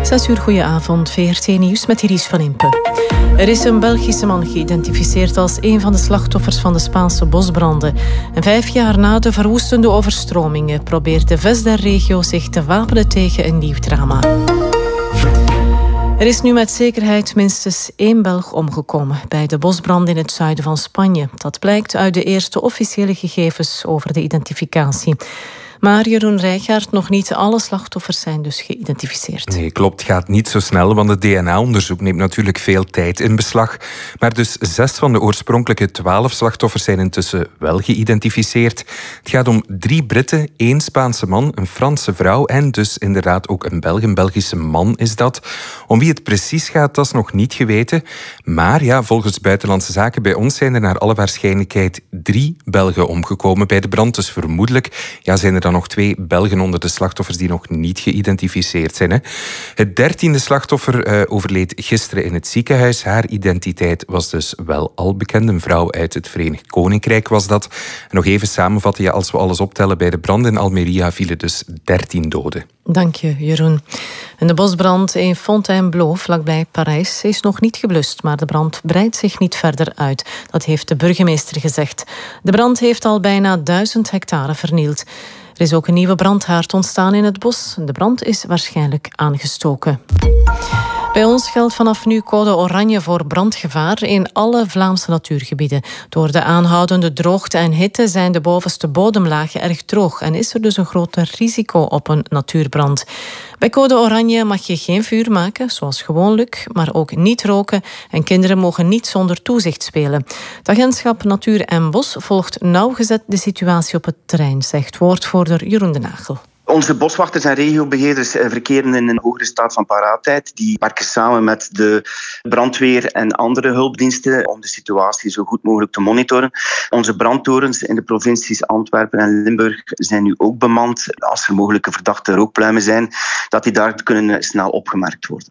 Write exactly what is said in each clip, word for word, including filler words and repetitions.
Zes uur, goedenavond, V R T Nieuws met Iris van Impe. Er is een Belgische man geïdentificeerd als een van de slachtoffers van de Spaanse bosbranden. En vijf jaar na de verwoestende overstromingen probeert de Vesder-regio zich te wapenen tegen een nieuw drama. Er is nu met zekerheid minstens één Belg omgekomen bij de bosbrand in het zuiden van Spanje. Dat blijkt uit de eerste officiële gegevens over de identificatie. Maar Jeroen Rijgaard, nog niet alle slachtoffers zijn dus geïdentificeerd. Nee, klopt. Het gaat niet zo snel, want het D N A-onderzoek neemt natuurlijk veel tijd in beslag. Maar dus zes van de oorspronkelijke twaalf slachtoffers zijn intussen wel geïdentificeerd. Het gaat om drie Britten, één Spaanse man, een Franse vrouw en dus inderdaad ook een Belg. Een Belgische man is dat. Om wie het precies gaat, dat is nog niet geweten. Maar ja, volgens Buitenlandse Zaken bij ons zijn er naar alle waarschijnlijkheid drie Belgen omgekomen bij de brand. Dus vermoedelijk ja, zijn er dan nog twee Belgen onder de slachtoffers die nog niet geïdentificeerd zijn. Hè. Het dertiende slachtoffer uh, overleed gisteren in het ziekenhuis. Haar identiteit was dus wel al bekend. Een vrouw uit het Verenigd Koninkrijk was dat. En nog even samenvatten, ja, als we alles optellen, bij de brand in Almeria vielen dus dertien doden. Dank je, Jeroen. En de bosbrand in Fontainebleau, vlakbij Parijs, is nog niet geblust, maar de brand breidt zich niet verder uit. Dat heeft de burgemeester gezegd. De brand heeft al bijna duizend hectare vernield. Er is ook een nieuwe brandhaard ontstaan in het bos. De brand is waarschijnlijk aangestoken. Bij ons geldt vanaf nu code oranje voor brandgevaar in alle Vlaamse natuurgebieden. Door de aanhoudende droogte en hitte zijn de bovenste bodemlagen erg droog en is er dus een groter risico op een natuurbrand. Bij code oranje mag je geen vuur maken, zoals gewoonlijk, maar ook niet roken en kinderen mogen niet zonder toezicht spelen. Het agentschap Natuur en Bos volgt nauwgezet de situatie op het terrein, zegt woordvoerder Jeroen de Nagel. Onze boswachters en regiobeheerders verkeren in een hogere staat van paraatheid. Die werken samen met de brandweer en andere hulpdiensten om de situatie zo goed mogelijk te monitoren. Onze brandtorens in de provincies Antwerpen en Limburg zijn nu ook bemand. Als er mogelijke verdachte rookpluimen zijn, dat die daar kunnen snel opgemerkt worden.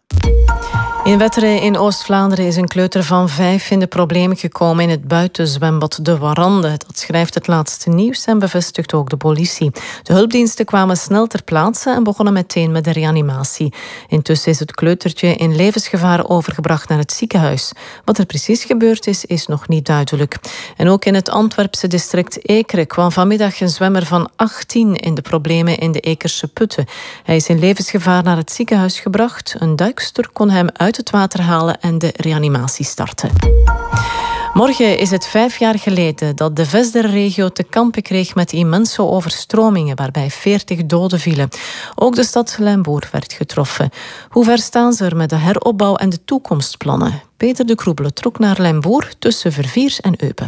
In Wetteren in Oost-Vlaanderen is een kleuter van vijf in de problemen gekomen in het buitenzwembad De Warande. Dat schrijft het laatste nieuws en bevestigt ook de politie. De hulpdiensten kwamen snel ter plaatse en begonnen meteen met de reanimatie. Intussen is het kleutertje in levensgevaar overgebracht naar het ziekenhuis. Wat er precies gebeurd is, is nog niet duidelijk. En ook in het Antwerpse district Ekeren kwam vanmiddag een zwemmer van achttien in de problemen in de Ekerse putten. Hij is in levensgevaar naar het ziekenhuis gebracht. Een duikster kon hem uit het water halen en de reanimatie starten. Morgen is het vijf jaar geleden dat de Vesder-regio te kampen kreeg met immense overstromingen, waarbij veertig doden vielen. Ook de stad Limbourg werd getroffen. Hoe ver staan ze er met de heropbouw en de toekomstplannen? Peter de Kroebele trok naar Limbourg tussen Verviers en Eupen.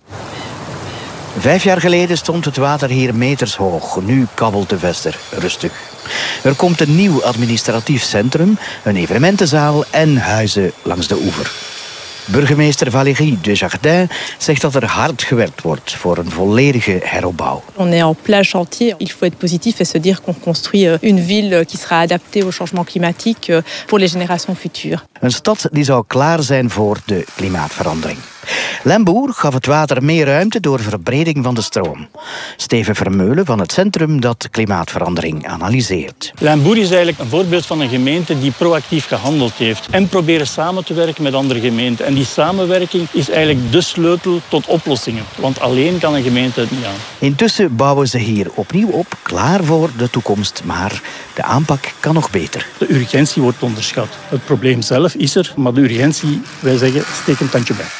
Vijf jaar geleden stond het water hier meters hoog. Nu kabbelt de Vesder rustig. Er komt een nieuw administratief centrum, een evenementenzaal en huizen langs de oever. Burgemeester Valérie Desjardins zegt dat er hard gewerkt wordt voor een volledige heropbouw. On est en plein chantier. Il faut être positif et se dire qu'on construit une ville qui sera adaptée au changement climatique pour les générations futures. Een stad die zou klaar zijn voor de klimaatverandering. Limbourg gaf het water meer ruimte door verbreding van de stroom. Steven Vermeulen van het centrum dat klimaatverandering analyseert. Limbourg is eigenlijk een voorbeeld van een gemeente die proactief gehandeld heeft en proberen samen te werken met andere gemeenten. En die samenwerking is eigenlijk de sleutel tot oplossingen, want alleen kan een gemeente het niet aan. Intussen bouwen ze hier opnieuw op, klaar voor de toekomst, maar de aanpak kan nog beter. De urgentie wordt onderschat. Het probleem zelf is er, maar de urgentie, wij zeggen, steek een tandje bij.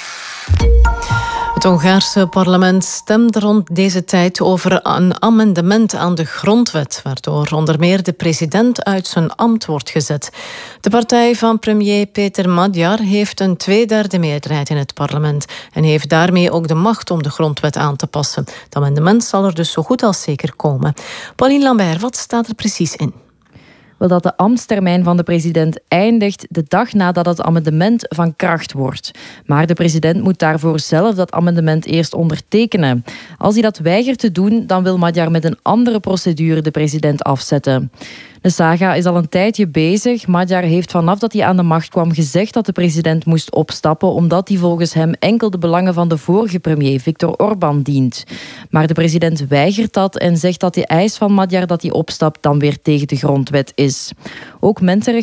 Het Hongaarse parlement stemde rond deze tijd over een amendement aan de grondwet, waardoor onder meer de president uit zijn ambt wordt gezet. De partij van premier Peter Magyar heeft een tweederde meerderheid in het parlement en heeft daarmee ook de macht om de grondwet aan te passen. Het amendement zal er dus zo goed als zeker komen. Pauline Lambert, wat staat er precies in? Wel, dat de ambtstermijn van de president eindigt de dag nadat het amendement van kracht wordt. Maar de president moet daarvoor zelf dat amendement eerst ondertekenen. Als hij dat weigert te doen, dan wil Magyar met een andere procedure de president afzetten. De saga is al een tijdje bezig. Magyar heeft vanaf dat hij aan de macht kwam gezegd dat de president moest opstappen, omdat hij volgens hem enkel de belangen van de vorige premier, Viktor Orbán, dient. Maar de president weigert dat en zegt dat de eis van Magyar dat hij opstapt dan weer tegen de grondwet is. Ook mensenrechten